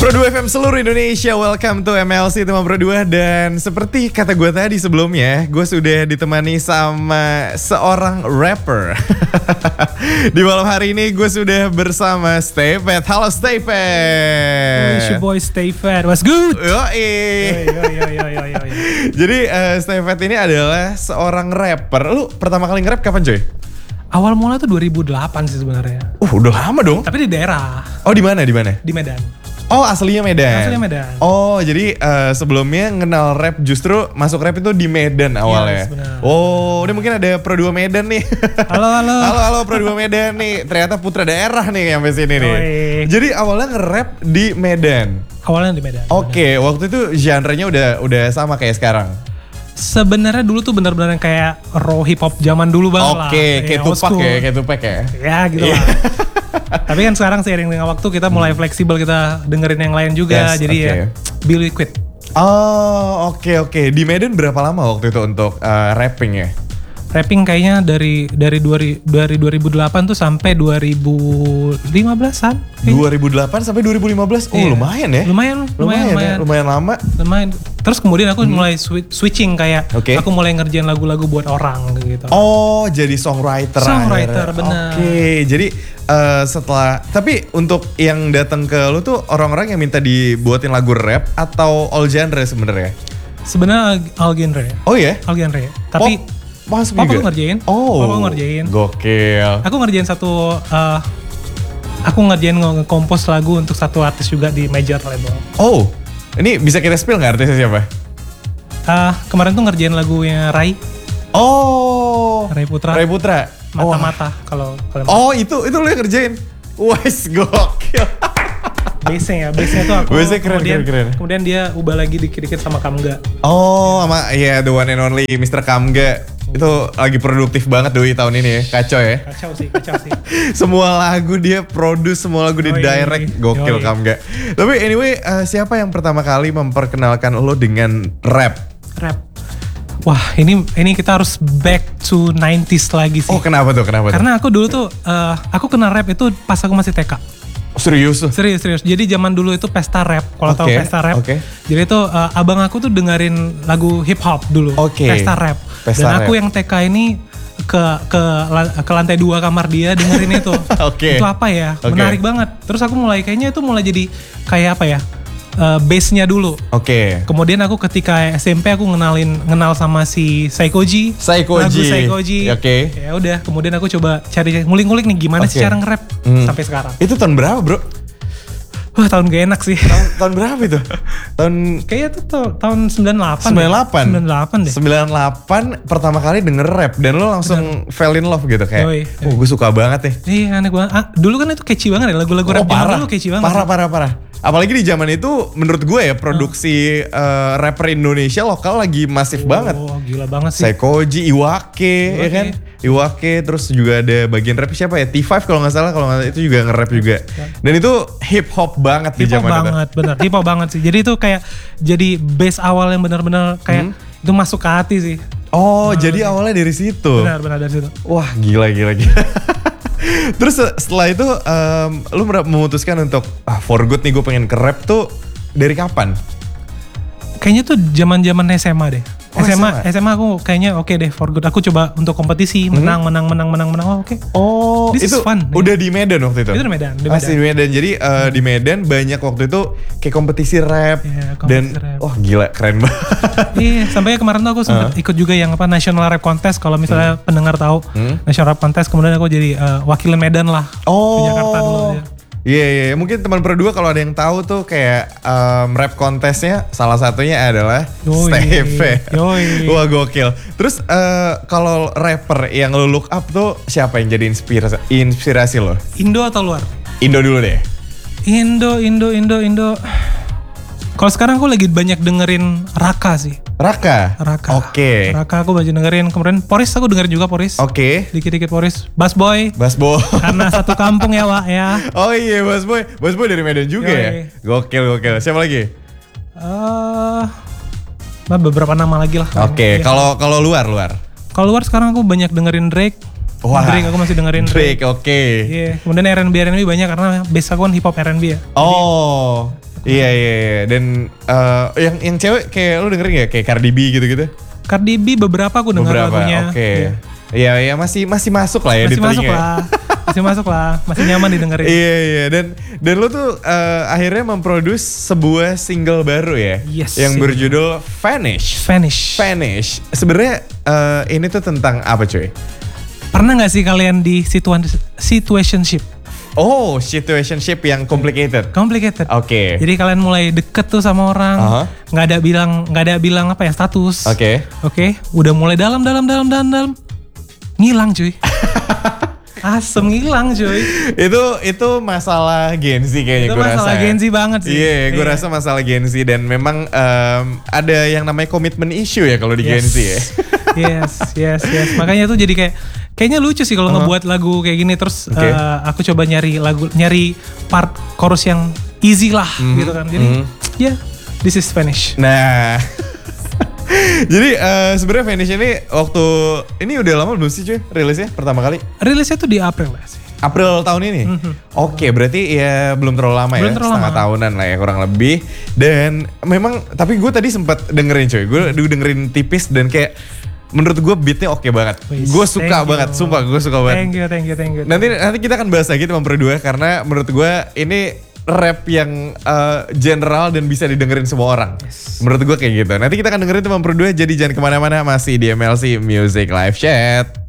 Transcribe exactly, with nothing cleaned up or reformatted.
Pro dua F M seluruh Indonesia, welcome to M L C Tema Pro dua. Dan seperti kata gue tadi sebelumnya, gue sudah ditemani sama seorang rapper. Di malam hari ini gue sudah bersama Stay Fat. Halo Stay Fat. It's your boy Stay Fat, what's good? Yoi. Yo, yo, yo, yo, yo, yo. Jadi uh, Stay Fat ini adalah seorang rapper. Lu pertama kali nge-rap kapan coy? Awal mula tuh dua ribu delapan sih sebenarnya. Uh udah lama dong. Tapi di daerah. Oh di mana di mana? Di Medan. Oh aslinya Medan. Aslinya Medan. Oh jadi uh, sebelumnya kenal rap justru masuk rap itu di Medan awalnya. Yes, benar. Oh ini mungkin ada Pro dua Medan nih. Halo halo. halo halo Pro dua Medan nih. Ternyata putra daerah nih sampai sini nih. Oi. Jadi awalnya nge-rap di Medan. Awalnya di Medan. Oke, okay, waktu itu genre-nya udah udah sama kayak sekarang. Sebenarnya dulu tuh benar-benar kayak raw hip hop zaman dulu banget lah. Oke, kayak Tupac ya, kayak Tupac ya. Ya gitu lah. Tapi kan sekarang seiring dengan waktu kita mulai fleksibel, kita dengerin yang lain juga. Yes, jadi okay. ya be liquid. Oh, oke okay, oke. Okay. Di Medan berapa lama waktu itu untuk uh, rapping ya? Rapping kayaknya dari dari dari dua ribu delapan tuh sampai dua ribu lima belasan. dua ribu delapan sampai dua ribu lima belas. Oh, iya. lumayan ya. Lumayan, lumayan, lumayan, lumayan. Ya, lumayan lama. Lumayan. Terus kemudian aku hmm. mulai switching kayak okay. aku mulai ngerjain lagu-lagu buat orang gitu. Oh, jadi songwriter. Songwriter, benar. Oke, okay. Jadi uh, setelah tapi untuk yang datang ke lu tuh orang-orang yang minta dibuatin lagu rap atau all genre sebenarnya? Sebenarnya all genre. Oh iya? All genre. Tapi oh. Masuk Papa juga? ngerjain. Oh. Papa ngerjain. Gokil. Aku ngerjain satu uh, aku ngerjain nge-compose lagu untuk satu artis juga di major label. Oh. Ini bisa kita spill nggak artisnya siapa? Uh, kemarin tuh ngerjain lagunya Rai. Oh. Rai Putra. Rai Putra. Mata-mata kalau kalian. Oh, itu itu lu yang ngerjain. Wes gokil. Bass-nya ya, bass-nya tuh aku Bass-nya keren, kemudian, keren, keren. kemudian dia ubah lagi dikit-dikit sama Kamga. Oh, sama ya yeah, the one and only mister Kamga. Itu lagi produktif banget Doi tahun ini ya, kacau ya. Kacau sih, kacau sih. Semua lagu dia produce, semua lagu di direct, gokil Kamga. Tapi anyway, uh, siapa yang pertama kali memperkenalkan lo dengan rap? Rap. Wah, ini ini kita harus back to nineties lagi sih. Oh, kenapa tuh? Kenapa Karena tuh? aku dulu tuh, uh, aku kenal rap itu pas aku masih T K. Oh, serius tuh? Serius, serius. Jadi zaman dulu itu pesta rap. Kalau okay, tahu pesta rap. Okay. Jadi itu uh, abang aku tuh dengerin lagu hip hop dulu. Okay. Pesta rap. Pesta Dan aku rap. yang T K ini ke ke ke lantai dua kamar dia dengerin itu. Okay. Itu apa ya? Okay. Menarik banget. Terus aku mulai kayaknya itu mulai jadi kayak apa ya? Uh, base-nya dulu. Oke. Okay. Kemudian aku ketika S M P aku ngenalin kenal sama si Saikoji. Saikoji. Lagu Saikoji. Oke. Okay. Ya udah, kemudian aku coba cari ngulik-ngulik nih gimana okay. sih cara nge-rap hmm. sampai sekarang. Itu tahun berapa, Bro? Wah, tahun gak enak sih. Tahun, tahun berapa itu? Tahun kayaknya tuh ta- tahun sembilan puluh delapan. sembilan puluh delapan. sembilan puluh delapan deh. sembilan puluh delapan pertama kali denger rap dan lo langsung Bener. fell in love gitu kayak. Yoi, yoi. Oh, gue suka banget nih. Iya, aneh banget. Ah, dulu kan itu catchy banget ya lagu-lagu Oh, rap zaman parah. dulu catchy banget. Parah, parah, parah. Apalagi di zaman itu menurut gue ya produksi hmm. uh, rapper Indonesia lokal lagi masif oh, banget. Oh, gila banget sih. Saikoji, Iwake, Iwake, ya kan? Iwake, terus juga ada bagian rap siapa ya? T five kalau nggak salah, kalau nggak itu juga nge-rap juga. Dan itu hip hop banget di zaman itu. Hip hop banget, bener. Hip hop banget sih. Jadi itu kayak jadi base awal yang benar-benar kayak hmm? itu masuk ke hati sih. Oh, benar, jadi awalnya dari situ. Benar, benar dari situ. Wah, gila, gila, gila. Terus setelah itu um, lu memutuskan untuk ah, for good nih gue pengen ke rap tuh dari kapan? Kayaknya tuh zaman-zaman S M A deh. Oh, S M A, S M A aku kayaknya oke okay deh for good. Aku coba untuk kompetisi, menang, hmm? menang, menang, menang, menang. Oh, oke. Okay. Oh, This itu is fun. Udah di Medan waktu itu? Itu di Medan. Di Medan. Masih di Medan. Jadi uh, di Medan banyak waktu itu kayak kompetisi rap. Yeah, kompetisi dan rap. wah gila keren banget. Iya, sampai kemarin tuh aku sempat uh. ikut juga yang apa National Rap Contest. Kalau misalnya hmm. pendengar tahu hmm? National Rap Contest, kemudian aku jadi uh, wakil Medan lah. Oh. Di Jakarta dulu ya. Iya, yeah, yeah. Mungkin teman Pro dua kalau ada yang tahu tuh kayak um, rap kontesnya salah satunya adalah Steve. Wah gokil. Terus uh, kalau rapper yang lo look up tuh siapa yang jadi inspirasi, inspirasi lo? Indo atau luar? Indo dulu deh. Indo, Indo, Indo, Indo. Kalau sekarang aku lagi banyak dengerin Raka sih. Raka? Raka. Oke. Okay. Raka aku banyak dengerin. Kemarin Poris aku dengerin juga Poris. Oke. Okay. Dikit-dikit Poris. Bass Boy. Bass Boy. Karena satu kampung ya Wak ya. Oh iya Bass Boy. Bass Boy dari Medan juga Yoi. ya? Gokil, gokil. Siapa lagi? Eh, uh, beberapa nama lagi lah. Oke. Okay. Kalau kalau luar, luar? Kalau luar sekarang aku banyak dengerin Drake. Wah, Drake aku masih dengerin Drake. Oke. Okay. Iya, yeah. Kemudian R and B R and B banyak karena base aku kan hip hop R and B ya. Oh. Jadi, iya iya iya. Dan uh, yang yang cewek kayak lu dengerin gak kayak Cardi B gitu-gitu? Cardi B beberapa aku denger beberapa, lagunya. Oke. Okay. Iya iya masih masih masuk lah ya masih di masuk telinga. lah. Masih masuk lah. Masih nyaman didengerin. Iya iya dan dan lu tuh uh, akhirnya memproduce sebuah single baru ya. Yes. Yang berjudul Vanish. Vanish. Vanish. Sebenarnya uh, ini tuh tentang apa cuy? Pernah gak sih kalian di situa- situationship? Oh, situationship yang complicated. Complicated. Oke. Okay. Jadi kalian mulai deket tuh sama orang, Uh-huh. nggak ada bilang nggak ada bilang apa ya status. Oke. Okay. Oke. Okay? Udah mulai dalam dalam dalam dalam dalam, ngilang cuy. Asem ngilang cuy. itu itu masalah Gen Z kayaknya Itu gue rasa. masalah Gen Z banget sih. Iya, yeah, gue yeah. rasa masalah Gen Z dan memang um, ada yang namanya komitmen issue ya kalau di Yes. Gen Z ya. yes, yes, yes. Makanya tuh jadi kayak kayaknya lucu sih kalau uh-huh. ngebuat lagu kayak gini terus okay. uh, aku coba nyari lagu nyari part chorus yang easy lah mm-hmm. gitu kan. Jadi mm-hmm. ya yeah, this is Vanish. Nah. Jadi uh, sebenarnya Vanish ini waktu ini udah lama belum sih cuy rilisnya pertama kali? Rilisnya tuh di April lah sih. April tahun ini? Mm-hmm. Oke, okay, berarti ya belum terlalu lama belum ya, terlalu setengah lama. Tahunan lah ya kurang lebih. Dan memang, tapi gue tadi sempat dengerin cuy, gue dengerin tipis dan kayak menurut gue beatnya oke okay banget. Gue suka banget, sumpah gue suka banget. Thank you, thank you, thank you. Nanti nanti kita akan bahas lagi teman berdua karena menurut gue ini rap yang uh, general dan bisa didengerin semua orang. Yes. Menurut gue kayak gitu. Nanti kita akan dengerin teman berdua, jadi jangan kemana-mana, masih di M L C Music Live Chat.